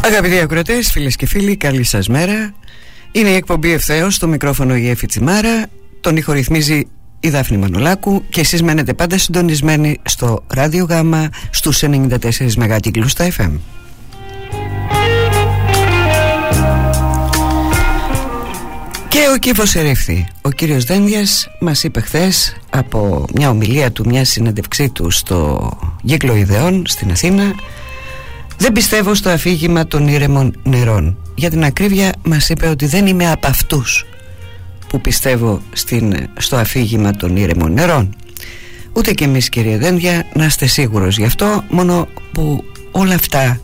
Αγαπητοί ακροατές, φίλες και φίλοι, καλή σας μέρα. Είναι η εκπομπή Ευθέως, στο μικρόφωνο η Έφη Τσιμάρα. Τον ήχο ρυθμίζει η Δάφνη Μανολάκου και εσείς μένετε πάντα συντονισμένοι στο Ράδιο Γάμα στους 94 μεγάκυκλους στα FM. Και ο κύβος ερήφθη. Ο κύριος Δένδιας μας είπε χθες από μια ομιλία του, μια συνέντευξή του στο Κύκλο Ιδεών στην Αθήνα: δεν πιστεύω στο αφήγημα των ήρεμων νερών. Για την ακρίβεια μας είπε ότι δεν είμαι από αυτούς που πιστεύω στο αφήγημα των ήρεμων νερών. Ούτε και εμείς, κύριε Δένδια, να είστε σίγουρος γι' αυτό, μόνο που όλα αυτά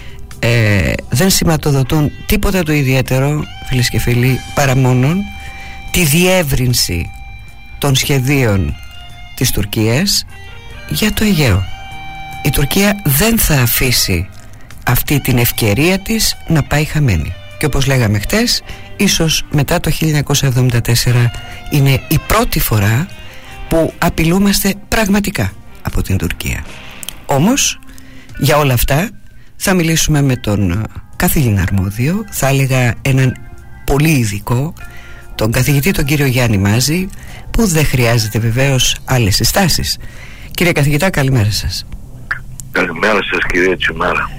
δεν σηματοδοτούν τίποτα το ιδιαίτερο, φίλες και φίλοι, παρά μόνον τη διεύρυνση των σχεδίων της Τουρκίας για το Αιγαίο. Η Τουρκία δεν θα αφήσει αυτή την ευκαιρία της να πάει χαμένη. Και όπως λέγαμε χτες, ίσως μετά το 1974 είναι η πρώτη φορά που απειλούμαστε πραγματικά από την Τουρκία. Όμως, για όλα αυτά θα μιλήσουμε με τον καθηγητή αρμόδιο, θα έλεγα έναν πολύ ειδικό, τον καθηγητή τον κύριο Γιάννη Μάζη, που δεν χρειάζεται βεβαίως άλλες συστάσεις. Κύριε καθηγητά, καλημέρα σας. Καλημέρα σας, κυρία Τσιμάρα.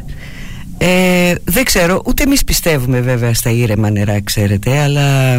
Δεν ξέρω, ούτε εμείς πιστεύουμε βέβαια στα ήρεμα νερά, ξέρετε, αλλά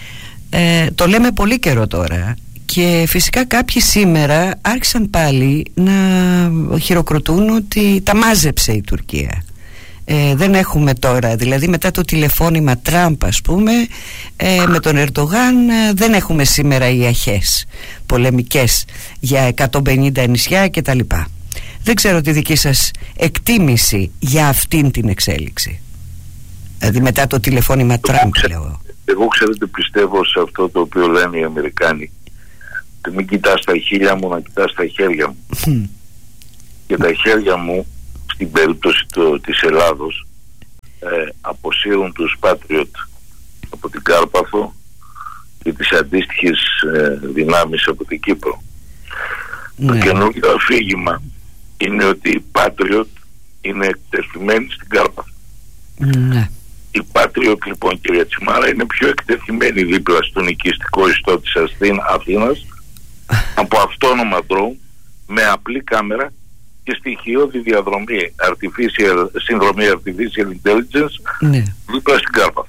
το λέμε πολύ καιρό τώρα. Και φυσικά κάποιοι σήμερα άρχισαν πάλι να χειροκροτούν ότι τα μάζεψε η Τουρκία. Δεν έχουμε τώρα, δηλαδή μετά το τηλεφώνημα Τραμπ, ας πούμε, με τον Ερντογάν, δεν έχουμε σήμερα οι αρχές πολεμικές για 150 νησιά κτλ. Δεν ξέρω τη δική σας εκτίμηση για αυτήν την εξέλιξη, δηλαδή μετά το τηλεφώνημα Τραμπ, λέω. Εγώ, ξέρετε, πιστεύω σε αυτό το οποίο λένε οι Αμερικάνοι: μην κοιτάς τα χείλια μου, να κοιτάς τα χέρια μου. Και τα χέρια μου, στην περίπτωση της Ελλάδος, αποσύρουν τους Patriot από την Κάρπαθο και τις αντίστοιχες δυνάμεις από την Κύπρο. Το καινούργιο αφήγημα είναι ότι οι Patriot είναι εκτεθειμένοι στην Κάρπαθο. Οι Patriot, λοιπόν, κυρία Τσιμάρα, είναι πιο εκτεθειμένοι δίπλα στον οικιστικό ιστό της Αθήνας από αυτόνομα drone με απλή κάμερα και στοιχειώδη διαδρομή συνδρομή Artificial Intelligence δίπλα στην Κάρπαθο.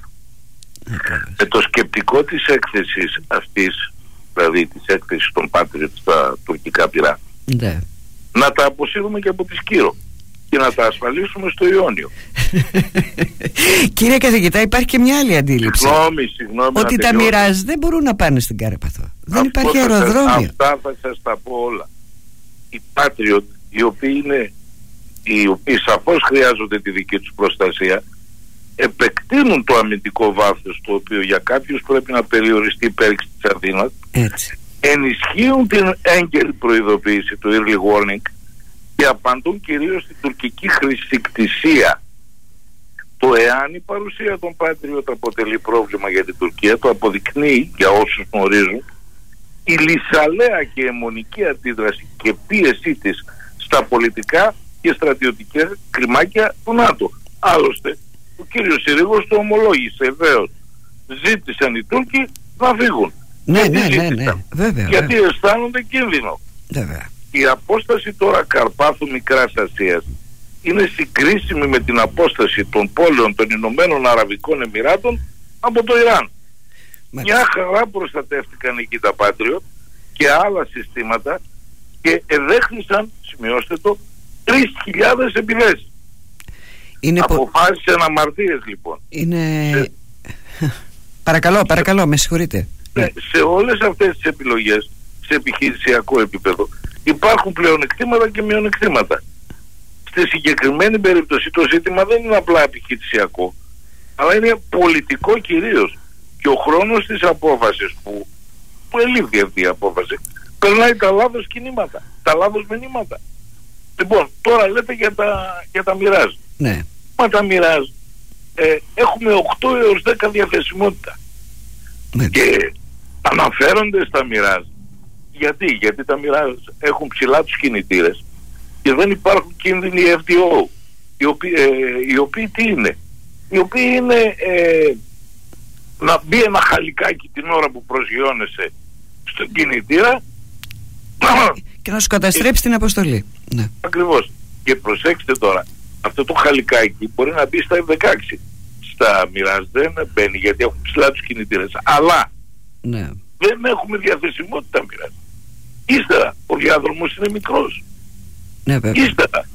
Με το σκεπτικό της έκθεσης αυτής, δηλαδή της έκθεσης των Patriot στα τουρκικά πυρά, να τα αποσύρουμε και από τη Σκύρο και να τα ασφαλίσουμε στο Ιόνιο. Κύριε καθηγητά, υπάρχει και μια άλλη αντίληψη. Συγγνώμη, ότι τα Μοιράζ δεν μπορούν να πάνε στην Κάρπαθο. Δεν υπάρχει αεροδρόμιο. Αυτά θα σας τα πω όλα. Οι Patriot, οι οποίοι σαφώς χρειάζονται τη δική τους προστασία, επεκτείνουν το αμυντικό βάθος, το οποίο για κάποιους πρέπει να περιοριστεί υπέρ της Αθήνας. Ενισχύουν την έγκαιρη προειδοποίηση, του early warning, και απαντούν κυρίως στην τουρκική χρησικτησία. Το εάν η παρουσία των Patriot αποτελεί πρόβλημα για την Τουρκία, το αποδεικνύει, για όσους γνωρίζουν, η λυσαλέα και αιμονική αντίδραση και πίεσή της στα πολιτικά και στρατιωτικά κλιμάκια του ΝΑΤΟ. Άλλωστε, ο κύριος Συρίγος το ομολόγησε, βεβαίως. Ζήτησαν οι Τούρκοι να φύγουν. Ναι, βέβαια. Γιατί αισθάνονται κίνδυνο. Βέβαια. Η απόσταση τώρα Καρπάθου Μικράς Ασίας είναι συγκρίσιμη με την απόσταση των πόλεων των Ηνωμένων Αραβικών Εμιράτων από το Ιράν. Μια χαρά προστατεύτηκαν εκεί τα Patriot και άλλα συστήματα και εδέχθησαν, σημειώστε το, 3.000 επιθέσεις. Αποφάσισαν αμαρτίες, λοιπόν. Παρακαλώ, με συγχωρείτε. Σε όλες αυτές τις επιλογές, σε επιχειρησιακό επίπεδο, υπάρχουν πλεονεκτήματα και μειονεκτήματα. Στη συγκεκριμένη περίπτωση το ζήτημα δεν είναι απλά επιχειρησιακό, αλλά είναι πολιτικό κυρίως. Και ο χρόνος της απόφασης που ελήφθη αυτή η απόφαση περνάει τα λάθος κινήματα, τα λάθος μηνύματα. Λοιπόν, τώρα λέτε για τα Μοιράζ. Ναι. Μα τα Μοιράζ έχουμε 8 έως 10 διαθεσιμότητα. Ναι. Και αναφέρονται στα Μοιράζ. Γιατί τα Μοιράζ έχουν ψηλά τους κινητήρες και δεν υπάρχουν κίνδυνοι FDO, οι οποίοι τι είναι? οι οποίοι είναι να μπει ένα χαλικάκι την ώρα που προσγειώνεσαι στον κινητήρα και να σου καταστρέψει την αποστολή. Ναι. Ακριβώς. Και προσέξτε τώρα, αυτό το χαλικάκι μπορεί να μπει στα F-16. Στα Mirage δεν μπαίνει γιατί έχουν ψηλά τους κινητήρες. Αλλά ναι, δεν έχουμε διαθεσιμότητα Mirage. Ύστερα ο διάδρομος είναι μικρός. Ναι, ύστερα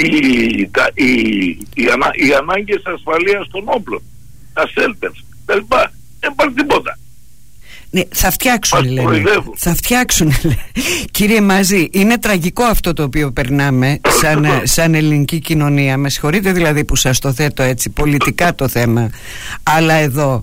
οι ανάγκες ασφαλείας των όπλων, τα shelters, τα λοιπά, δεν υπάρχει τίποτα. Ναι, θα φτιάξουν, λένε. Θα φτιάξουν, κύριε Μάζη. Είναι τραγικό αυτό το οποίο περνάμε σαν ελληνική κοινωνία. Με συγχωρείτε δηλαδή που σας το θέτω έτσι πολιτικά το θέμα, αλλά εδώ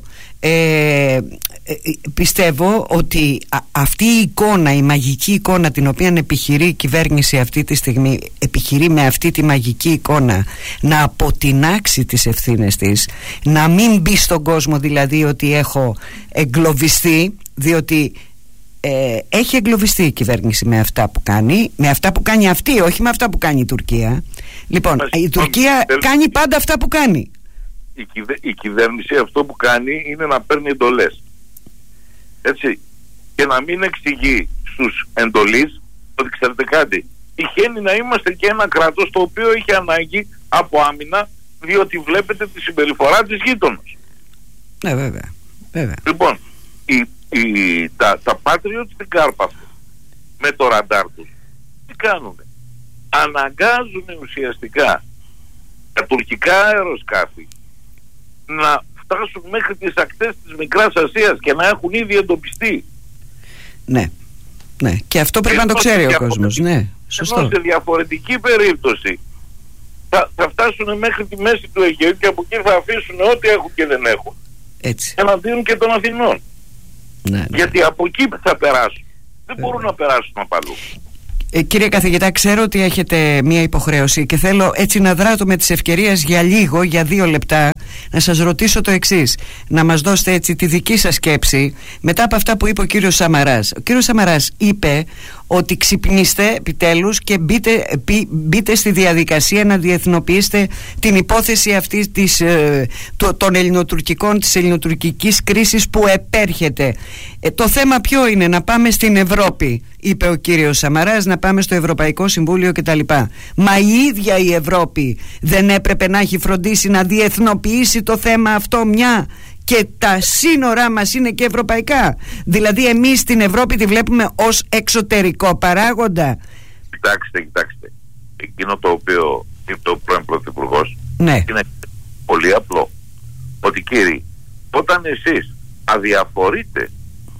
πιστεύω ότι αυτή η εικόνα, η μαγική εικόνα την οποία επιχειρεί η κυβέρνηση αυτή τη στιγμή, επιχειρεί με αυτή τη μαγική εικόνα να αποτινάξει τις ευθύνες της, να μην μπει στον κόσμο δηλαδή ότι έχω εγκλωβιστεί, διότι έχει εγκλωβιστεί η κυβέρνηση με αυτά που κάνει, με αυτά που κάνει αυτή, όχι με αυτά που κάνει η Τουρκία. Λοιπόν, η Τουρκία κάνει πάντα αυτά που κάνει. Η κυβέρνηση αυτό που κάνει είναι να παίρνει εντολές, έτσι, και να μην εξηγεί στους εντολείς ότι ξέρετε κάτι, τυχαίνει να είμαστε και ένα κράτος το οποίο έχει ανάγκη από άμυνα, διότι βλέπετε τη συμπεριφορά της γείτονος. Ναι, βέβαια. Λοιπόν, τα Patriot στην Κάρπαθο με το ραντάρ τους τι κάνουνε? Αναγκάζουν ουσιαστικά τα τουρκικά αεροσκάφη να φτάσουν μέχρι τις ακτές της Μικράς Ασίας και να έχουν ήδη εντοπιστεί. Ναι, και αυτό πρέπει να το ξέρει ο κόσμος. Ναι, σωστό. Ενώ σε διαφορετική περίπτωση θα φτάσουν μέχρι τη μέση του Αιγαίου και από εκεί θα αφήσουν ό,τι έχουν και δεν έχουν. Έτσι. Εναντίον και των Αθηνών. Ναι. Γιατί από εκεί θα περάσουν. Δεν μπορούν να περάσουν απ' αλλού. Κύριε καθηγητά, ξέρω ότι έχετε μία υποχρέωση και θέλω έτσι να δράτω με τις ευκαιρίες για λίγο, για 2 λεπτά, να σας ρωτήσω το εξής, να μας δώσετε έτσι τη δική σας σκέψη μετά από αυτά που είπε ο κύριος Σαμαράς. Ο κύριος Σαμαράς είπε ότι ξυπνήστε επιτέλους και μπείτε στη διαδικασία να διεθνοποιήσετε την υπόθεση αυτή των ελληνοτουρκικών, της ελληνοτουρκικής κρίσης που επέρχεται. Το θέμα ποιο είναι? Να πάμε στην Ευρώπη, είπε ο κύριος Σαμαράς, να πάμε στο Ευρωπαϊκό Συμβούλιο κτλ. Μα η ίδια η Ευρώπη δεν έπρεπε να έχει φροντίσει να διεθνοποιήσει το θέμα αυτό, μια και τα σύνορά μας είναι και ευρωπαϊκά? Δηλαδή εμείς την Ευρώπη τη βλέπουμε ως εξωτερικό παράγοντα. Κοιτάξτε, εκείνο το οποίο είπε ο πρώην Πρωθυπουργός, ναι, είναι πολύ απλό. Ότι κύριοι, όταν εσείς αδιαφορείτε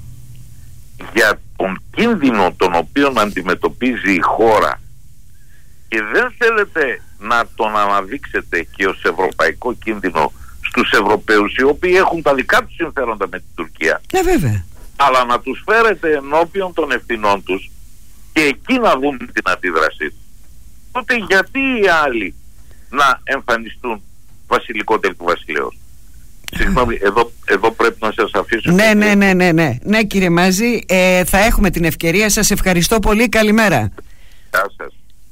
για τον κίνδυνο τον οποίο αντιμετωπίζει η χώρα και δεν θέλετε να τον αναδείξετε και ως ευρωπαϊκό κίνδυνο στους Ευρωπαίους, οι οποίοι έχουν τα δικά τους συμφέροντα με την Τουρκία, βέβαια, αλλά να τους φέρετε ενώπιον των ευθυνών τους και εκεί να δουν την αντίδρασή τους, τότε γιατί οι άλλοι να εμφανιστούν βασιλικότεροι του βασιλέως? Συγγνώμη, εδώ πρέπει να σας αφήσω. Ναι, κύριε Μάζη, θα έχουμε την ευκαιρία. Σας ευχαριστώ πολύ, καλημέρα. Γεια σας.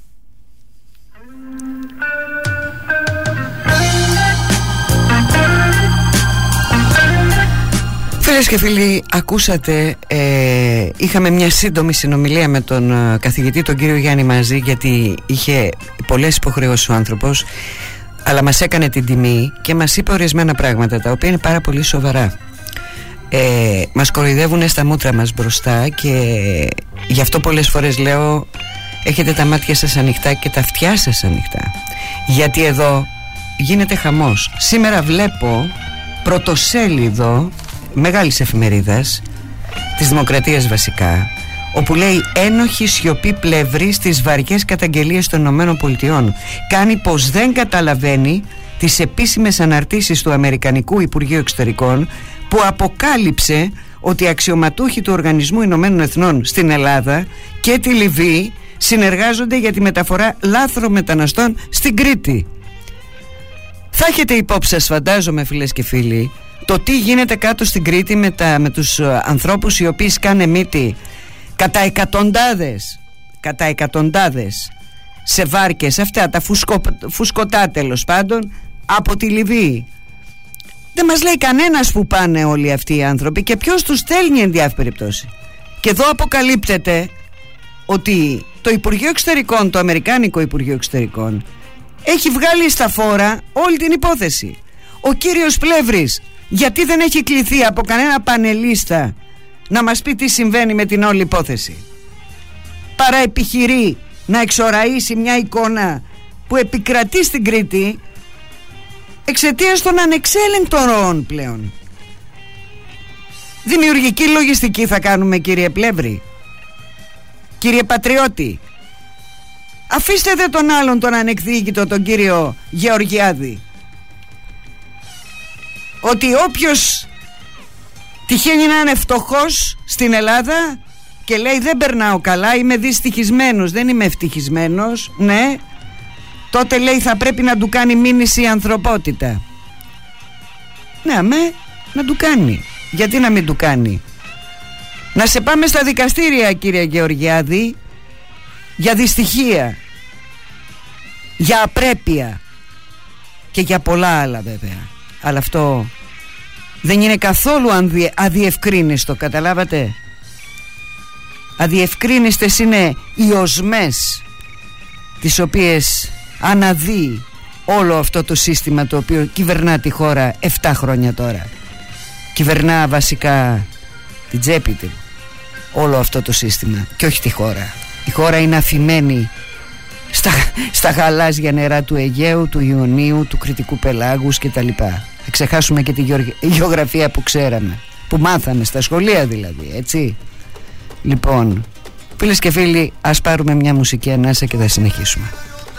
Φίλες και φίλοι, ακούσατε, είχαμε μια σύντομη συνομιλία με τον καθηγητή τον κύριο Γιάννη Μάζη, γιατί είχε πολλές υποχρεώσεις ο άνθρωπος, αλλά μας έκανε την τιμή και μας είπε ορισμένα πράγματα τα οποία είναι πάρα πολύ σοβαρά. Μας κοροϊδεύουν στα μούτρα μας μπροστά και γι' αυτό πολλές φορές λέω, έχετε τα μάτια σας ανοιχτά και τα αυτιά σας ανοιχτά, γιατί εδώ γίνεται χαμός. Σήμερα βλέπω πρωτοσέλιδο μεγάλης εφημερίδας της Δημοκρατίας βασικά, όπου λέει ένοχη σιωπή πλευρή στις βαριές καταγγελίες των ΗΠΑ. Κάνει πως δεν καταλαβαίνει τις επίσημες αναρτήσεις του Αμερικανικού Υπουργείου Εξωτερικών, που αποκάλυψε ότι αξιωματούχοι του Οργανισμού Ηνωμένων Εθνών στην Ελλάδα και τη Λιβύη συνεργάζονται για τη μεταφορά λάθρων μεταναστών στην Κρήτη. Θα έχετε υπόψη σας, φαντάζομαι, φίλες και φίλοι, το τι γίνεται κάτω στην Κρήτη με τους ανθρώπους οι οποίοι σκάνε μύτη κατά εκατοντάδες σε βάρκες αυτά, τα φουσκωτά τέλος πάντων, από τη Λιβύη. Δεν μας λέει κανένας που πάνε όλοι αυτοί οι άνθρωποι και ποιος τους στέλνει εν διάφορη περιπτώσει. Και εδώ αποκαλύπτεται ότι το Υπουργείο Εξωτερικών, το Αμερικάνικο Υπουργείο Εξωτερικών, έχει βγάλει στα φόρα όλη την υπόθεση. Ο κύριος Πλεύρης γιατί δεν έχει κληθεί από κανένα πανελίστα να μας πει τι συμβαίνει με την όλη υπόθεση, παρά επιχειρεί να εξοραίσει μια εικόνα που επικρατεί στην Κρήτη εξαιτίας των ανεξέλεγκτων ροών πλέον. Δημιουργική λογιστική θα κάνουμε, κύριε Πλεύρη, κύριε Πατριώτη. Αφήστε δε τον άλλον, τον ανεκδίκητο, τον κύριο Γεωργιάδη, ότι όποιος τυχαίνει να είναι φτωχός στην Ελλάδα και λέει δεν περνάω καλά, είμαι δυστυχισμένος, δεν είμαι ευτυχισμένος, ναι, τότε λέει θα πρέπει να του κάνει μήνυση η ανθρωπότητα. Ναι, αμέ, να του κάνει. Γιατί να μην του κάνει? Να σε πάμε στα δικαστήρια, κύριε Γεωργιάδη, για δυστυχία, για απρέπεια και για πολλά άλλα βέβαια. Αλλά αυτό δεν είναι καθόλου αδιευκρίνιστο, καταλάβατε? Αδιευκρίνιστες είναι οι οσμές τις οποίες αναδύει όλο αυτό το σύστημα το οποίο κυβερνά τη χώρα 7 χρόνια τώρα. Κυβερνά βασικά την τσέπη του όλο αυτό το σύστημα και όχι τη χώρα. Η χώρα είναι αφημένη στα γαλάζια νερά του Αιγαίου, του Ιωνίου, του Κρητικού Πελάγους κτλ. Θα ξεχάσουμε και τη γεωγραφία που ξέραμε, που μάθαμε στα σχολεία δηλαδή, έτσι. Λοιπόν, φίλες και φίλοι, ας πάρουμε μια μουσική ανάσα και θα συνεχίσουμε.